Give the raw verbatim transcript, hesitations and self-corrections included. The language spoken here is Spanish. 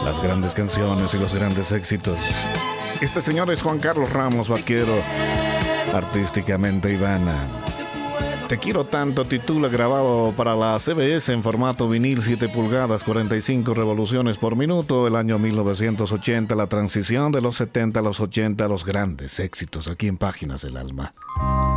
las grandes canciones y los grandes éxitos. Este señor es Juan Carlos Ramos Vaquero, artísticamente Ivana. Te quiero tanto titula, grabado para la C B S en formato vinil siete pulgadas, cuarenta y cinco revoluciones por minuto, el año mil novecientos ochenta, la transición de los setenta a los ochenta, los grandes éxitos aquí en Páginas del Alma.